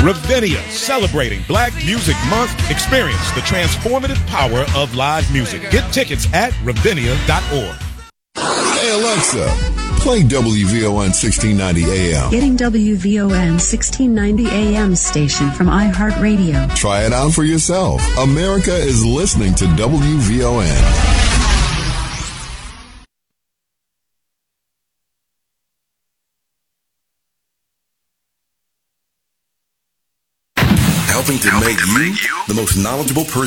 Ravinia, celebrating Black Music Month. Experience the transformative power of live music. Get tickets at ravinia.org. Hey Alexa, play WVON 1690 AM. Getting WVON 1690 AM station from iHeartRadio. Try it out for yourself. America is listening to WVON. Helping to make you the most knowledgeable person